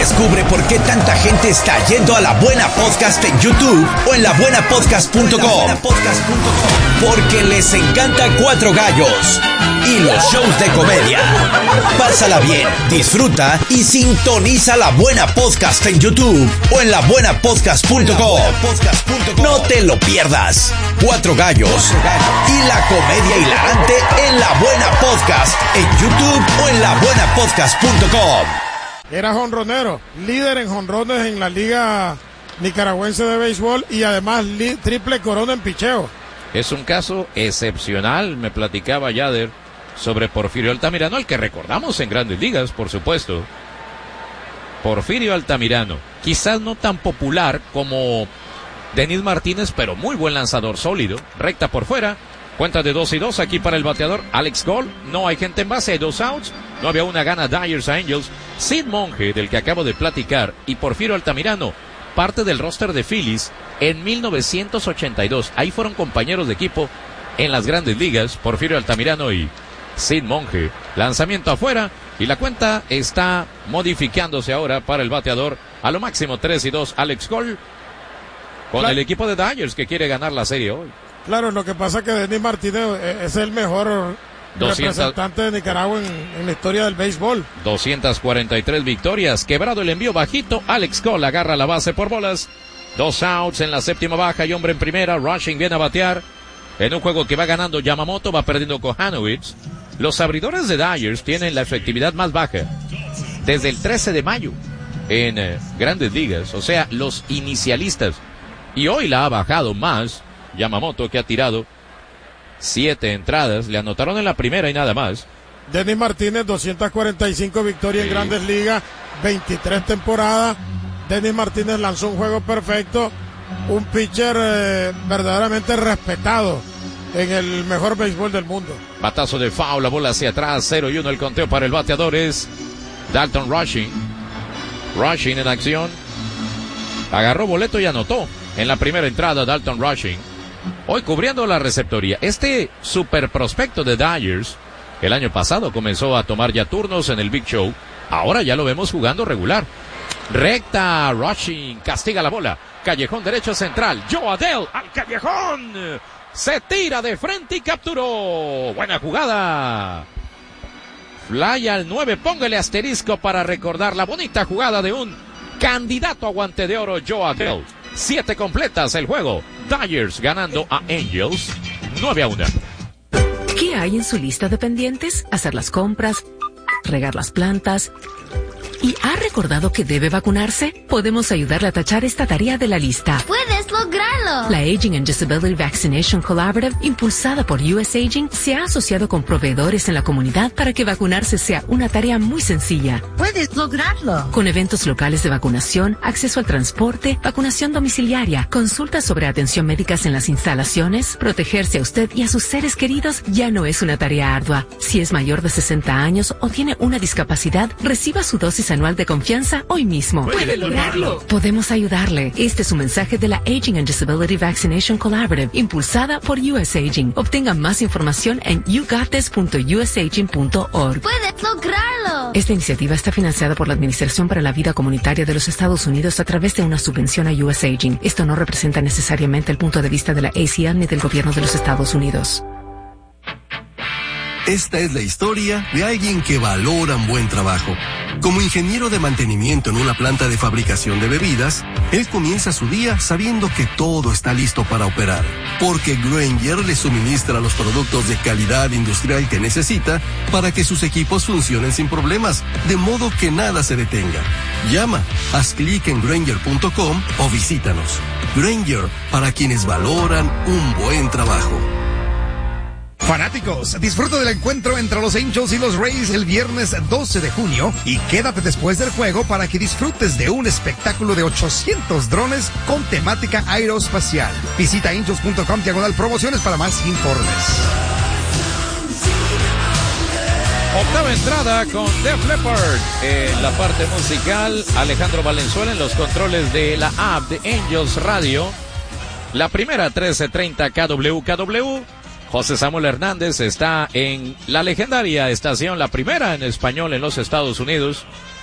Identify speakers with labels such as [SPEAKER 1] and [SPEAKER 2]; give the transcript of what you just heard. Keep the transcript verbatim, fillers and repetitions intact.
[SPEAKER 1] Descubre por qué tanta gente está yendo a La Buena Podcast en YouTube o en la buena podcast punto com. Porque les encanta Cuatro Gallos y los shows de comedia. Pásala bien, disfruta y sintoniza La Buena Podcast en YouTube o en la buena podcast punto com. No te lo pierdas. Cuatro Gallos y la comedia hilarante en La Buena Podcast en YouTube o en la buena podcast punto com.
[SPEAKER 2] Era jonronero, líder en jonrones en la Liga Nicaragüense de Béisbol y además li- triple corona en picheo.
[SPEAKER 3] Es un caso excepcional, me platicaba Yader sobre Porfirio Altamirano, al que recordamos en Grandes Ligas, por supuesto. Porfirio Altamirano, quizás no tan popular como Denis Martínez, pero muy buen lanzador, sólido, recta por fuera. Cuenta de dos y dos aquí para el bateador Alex Gold. No hay gente en base, hay dos outs. No había una gana Dyers a Angels. Sid Monge, del que acabo de platicar, y Porfirio Altamirano, parte del roster de Phillies en mil novecientos ochenta y dos. Ahí fueron compañeros de equipo en las Grandes Ligas, Porfirio Altamirano y Sid Monge. Lanzamiento afuera y la cuenta está modificándose ahora para el bateador a lo máximo tres y dos Alex Gold con
[SPEAKER 2] Claro.
[SPEAKER 3] el equipo de Dyers que quiere ganar la serie hoy.
[SPEAKER 2] Claro, lo que pasa es que Denis Martínez es el mejor
[SPEAKER 3] doscientos
[SPEAKER 2] representante de Nicaragua en, en la historia del béisbol.
[SPEAKER 3] doscientas cuarenta y tres victorias. Quebrado el envío bajito. Alex Cole agarra la base por bolas. Dos outs en la séptima baja y hombre en primera. Rushing viene a batear. En un juego que va ganando Yamamoto, va perdiendo Kohanowitz. Los abridores de Dyers tienen la efectividad más baja desde el trece de mayo en eh, Grandes Ligas. O sea, los inicialistas. Y hoy la ha bajado más Yamamoto, que ha tirado siete entradas. Le anotaron en la primera y nada más.
[SPEAKER 2] Denis Martínez, doscientas cuarenta y cinco victorias sí. en Grandes Ligas, veintitrés temporadas. Denis Martínez lanzó un juego perfecto, un pitcher eh, verdaderamente respetado en el mejor béisbol del mundo.
[SPEAKER 3] Batazo de foul, la bola hacia atrás, cero y uno el conteo para el bateador es Dalton Rushing. Rushing en acción. Agarró boleto y anotó en la primera entrada Dalton Rushing. Hoy cubriendo la receptoría. Este super prospecto de Dyers, el año pasado comenzó a tomar ya turnos en el Big Show. Ahora ya lo vemos jugando regular. Recta, Rushing, castiga la bola. Callejón derecho central. Joe Adell al callejón. Se tira de frente y capturó. Buena jugada. Fly al nueve. Póngale asterisco para recordar la bonita jugada de un candidato a guante de oro, Joe Adell. Siete completas el juego. Dyers ganando a Angels nueve a uno.
[SPEAKER 4] ¿Qué hay en su lista de pendientes? Hacer las compras, regar las plantas. ¿Y ha recordado que debe vacunarse? Podemos ayudarle a tachar esta tarea de la lista.
[SPEAKER 5] ¡Puedes lograrlo!
[SPEAKER 4] La Aging and Disability Vaccination Collaborative, impulsada por U S Aging, se ha asociado con proveedores en la comunidad para que vacunarse sea una tarea muy sencilla.
[SPEAKER 5] ¡Puedes lograrlo!
[SPEAKER 4] Con eventos locales de vacunación, acceso al transporte, vacunación domiciliaria, consultas sobre atención médicas en las instalaciones, protegerse a usted y a sus seres queridos ya no es una tarea ardua. Si es mayor de sesenta años o tiene una discapacidad, reciba su dosis anual de confianza hoy mismo.
[SPEAKER 5] ¡Puede lograrlo!
[SPEAKER 4] Podemos ayudarle. Este es un mensaje de la Aging and Disability Vaccination Collaborative, impulsada por U S Aging. Obtenga más información en you got this punto u s aging punto org.
[SPEAKER 5] ¡Puedes lograrlo!
[SPEAKER 4] Esta iniciativa está financiada por la Administración para la Vida Comunitaria de los Estados Unidos a través de una subvención a U S Aging. Esto no representa necesariamente el punto de vista de la A C L ni del gobierno de los Estados Unidos.
[SPEAKER 6] Esta es la historia de alguien que valora un buen trabajo. Como ingeniero de mantenimiento en una planta de fabricación de bebidas, él comienza su día sabiendo que todo está listo para operar, porque Grainger le suministra los productos de calidad industrial que necesita para que sus equipos funcionen sin problemas, de modo que nada se detenga. Llama, haz clic en Grainger punto com o visítanos. Grainger, para quienes valoran un buen trabajo.
[SPEAKER 7] Fanáticos, disfruta del encuentro entre los Angels y los Rays el viernes doce de junio y quédate después del juego para que disfrutes de un espectáculo de ochocientos drones con temática aeroespacial. Visita angels punto com diagonal promociones para más informes.
[SPEAKER 3] Octava entrada con Def Leppard en la parte musical. Alejandro Valenzuela en los controles de la app de Angels Radio. La primera trece treinta K W K W. José Samuel Hernández está en la legendaria estación, la primera en español en los Estados Unidos,